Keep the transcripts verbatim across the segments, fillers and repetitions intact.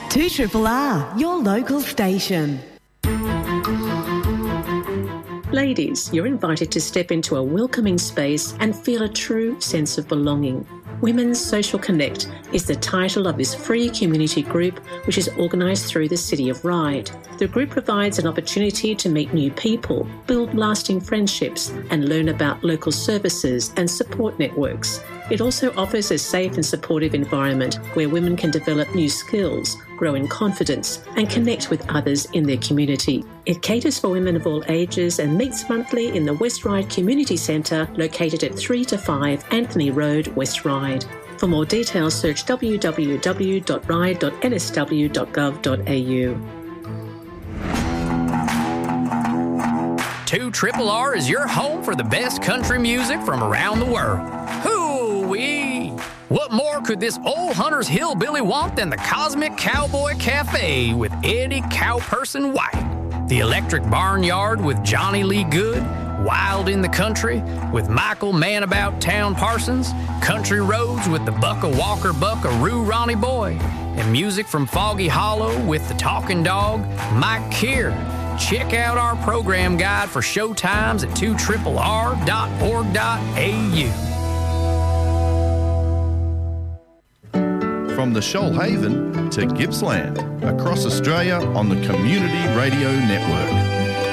two R R, your local station. Ladies, you're invited to step into a welcoming space and feel a true sense of belonging. Women's Social Connect is the title of this free community group, which is organised through the City of Ryde. The group provides an opportunity to meet new people, build lasting friendships, and learn about local services and support networks. It also offers a safe and supportive environment where women can develop new skills, grow in confidence, and connect with others in their community. It caters for women of all ages and meets monthly in the West Ryde Community Centre, located at three to five Anthony Road, West Ryde. For more details, search w w w dot ryde dot n s w dot gov dot a u. two R R is your home for the best country music from around the world. Hoo-wee! What more could this old Hunter's Hillbilly want than the Cosmic Cowboy Cafe with Eddie Cowperson White? The Electric Barnyard with Johnny Lee Good? Wild in the Country with Michael Man About Town Parsons? Country Roads with the Bucka Walker Buckaroo Ronnie Boy? And music from Foggy Hollow with the Talking Dog, Mike Keir? Check out our program guide for show times at two R R dot org dot a u. From the Shoalhaven to Gippsland, across Australia on the Community Radio Network.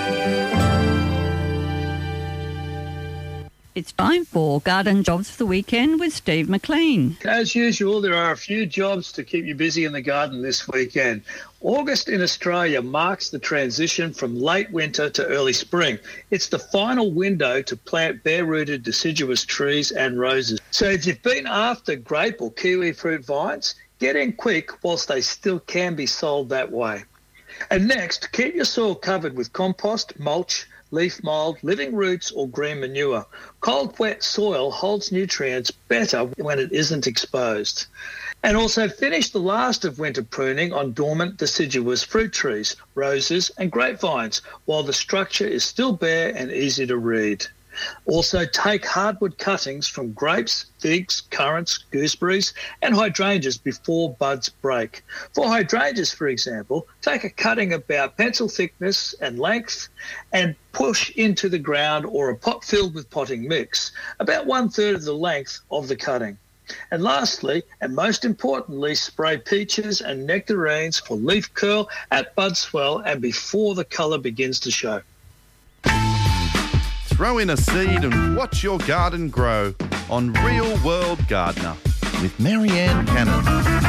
It's time for Garden Jobs for the Weekend with Steve McLean. As usual, there are a few jobs to keep you busy in the garden this weekend. August in Australia marks the transition from late winter to early spring. It's the final window to plant bare-rooted deciduous trees and roses. So if you've been after grape or kiwi fruit vines, get in quick whilst they still can be sold that way. And next, keep your soil covered with compost, mulch, leaf mould, living roots or green manure. Cold, wet soil holds nutrients better when it isn't exposed. And also finish the last of winter pruning on dormant deciduous fruit trees, roses and grapevines while the structure is still bare and easy to read. Also take hardwood cuttings from grapes, figs, currants, gooseberries and hydrangeas before buds break. For hydrangeas, for example, take a cutting about pencil thickness and length and push into the ground or a pot filled with potting mix, about one third of the length of the cutting. And lastly, and most importantly, spray peaches and nectarines for leaf curl at bud swell and before the colour begins to show. Throw in a seed and watch your garden grow on Real World Gardener with Marianne Cannon.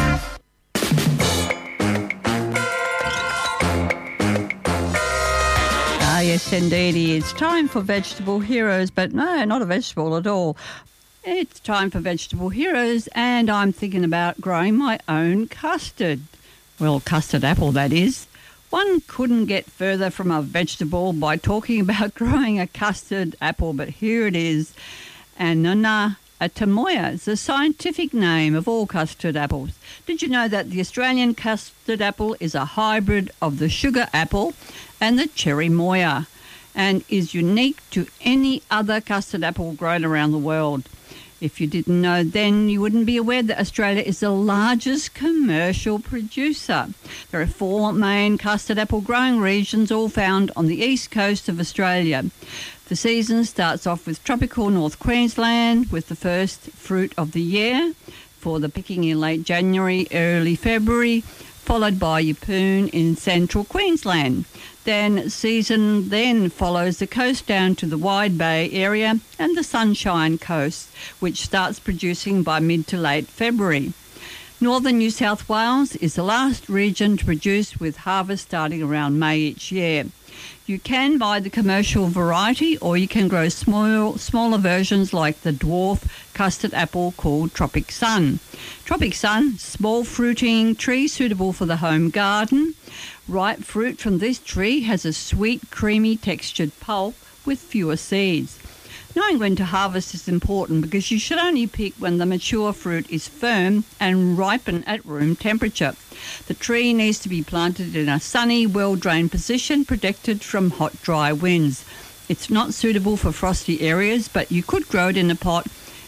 Ah, yes, indeed. It's time for Vegetable Heroes, but no, not a vegetable at all. It's time for Vegetable Heroes, and I'm thinking about growing my own custard. Well, custard apple, that is. One couldn't get further from a vegetable by talking about growing a custard apple, but here it is. Annona atamoya is the scientific name of all custard apples. Did you know that the Australian custard apple is a hybrid of the sugar apple and the cherry moya, and is unique to any other custard apple grown around the world? If you didn't know then, you wouldn't be aware that Australia is the largest commercial producer. There are four main custard apple growing regions, all found on the east coast of Australia. The season starts off with tropical North Queensland, with the first fruit of the year for the picking in late January, early February, followed by Yeppoon in central Queensland. Then season then follows the coast down to the Wide Bay area and the Sunshine Coast, which starts producing by mid to late February. Northern New South Wales is the last region to produce, with harvest starting around May each year. You can buy the commercial variety, or you can grow small, smaller versions like the dwarf custard apple called Tropic Sun. Tropic Sun, small fruiting tree suitable for the home garden. Ripe fruit from this tree has a sweet, creamy textured pulp with fewer seeds. Knowing when to harvest is important because you should only pick when the mature fruit is firm and ripen at room temperature. The tree needs to be planted in a sunny, well-drained position, protected from hot, dry winds. It's not suitable for frosty areas, but you could grow it in a pot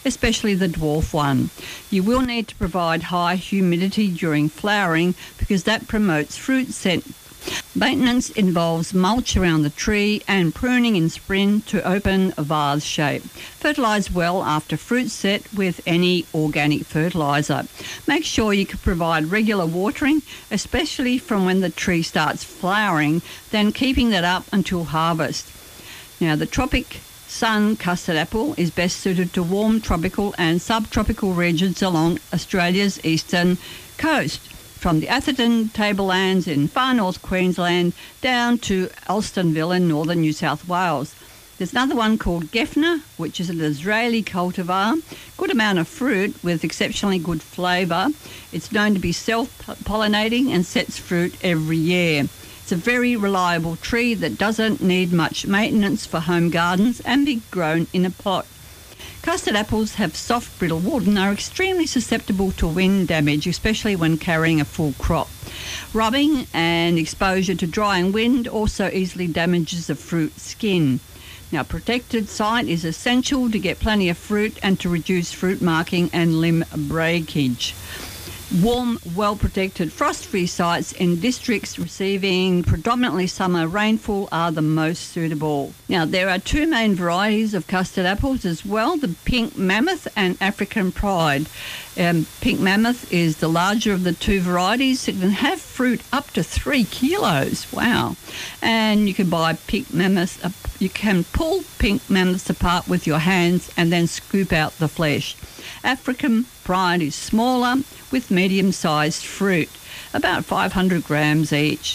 especially the dwarf one. You will need to provide high humidity during flowering because that promotes fruit scent. Maintenance involves mulch around the tree and pruning in spring to open a vase shape. Fertilise well after fruit set with any organic fertiliser. Make sure you can provide regular watering, especially from when the tree starts flowering, then keeping that up until harvest. Now, the tropic sun custard apple is best suited to warm tropical and subtropical regions along Australia's eastern coast, from the Atherton tablelands in far north Queensland down to Alstonville in northern New South Wales. There's another one called Gefner, which is an Israeli cultivar. Good amount of fruit with exceptionally good flavour. It's known to be self-pollinating and sets fruit every year. It's a very reliable tree that doesn't need much maintenance for home gardens and be grown in a pot. Custard apples have soft, brittle wood and are extremely susceptible to wind damage, especially when carrying a full crop. Rubbing and exposure to drying wind also easily damages the fruit skin. Now, protected site is essential to get plenty of fruit and to reduce fruit marking and limb breakage. Warm, well-protected, frost-free sites in districts receiving predominantly summer rainfall are the most suitable. Now, there are two main varieties of custard apples as well, the Pink Mammoth and African Pride. Um, Pink Mammoth is the larger of the two varieties. It can have fruit up to three kilos. Wow. And you can buy Pink Mammoth, uh, you can pull Pink Mammoths apart with your hands and then scoop out the flesh. African Pride is smaller with medium-sized fruit, about five hundred grams each.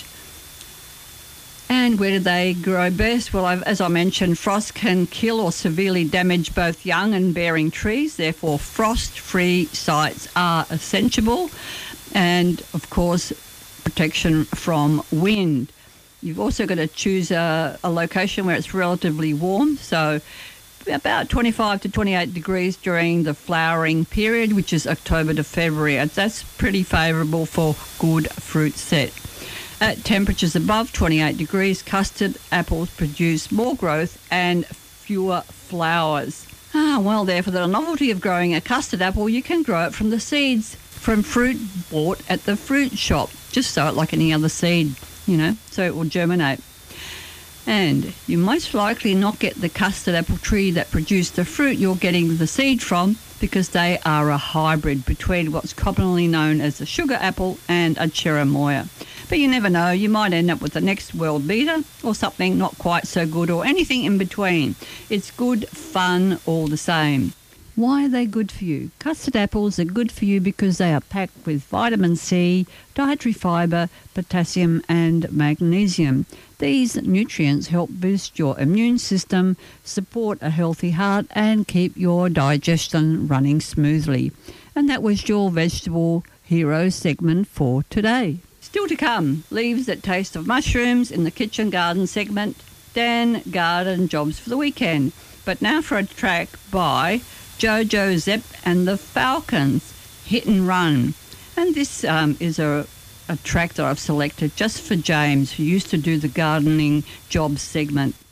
And where do they grow best? Well, I've, as I mentioned, frost can kill or severely damage both young and bearing trees. Therefore, frost-free sites are essential. And, of course, protection from wind. You've also got to choose a, a location where it's relatively warm. So about twenty-five to twenty-eight degrees during the flowering period, which is October to February. That's pretty favourable for good fruit set. At temperatures above twenty-eight degrees, custard apples produce more growth and fewer flowers. Ah, well, there, for the novelty of growing a custard apple, you can grow it from the seeds from fruit bought at the fruit shop. Just sow it like any other seed, you know, so it will germinate. And you most likely not get the custard apple tree that produced the fruit you're getting the seed from, because they are a hybrid between what's commonly known as a sugar apple and a cherimoya. But you never know, you might end up with the next world beater or something not quite so good, or anything in between. It's good fun all the same. Why are they good for you? Custard apples are good for you because they are packed with vitamin C, dietary fibre, potassium and magnesium. These nutrients help boost your immune system, support a healthy heart and keep your digestion running smoothly. And that was your Vegetable Hero segment for today. Still to come, leaves that taste of mushrooms in the kitchen garden segment, Dan Garden Jobs for the weekend. But now for a track by Jojo Zepp and the Falcons, Hit and Run. And this um, is a, a track that I've selected just for James, who used to do the gardening jobs segment.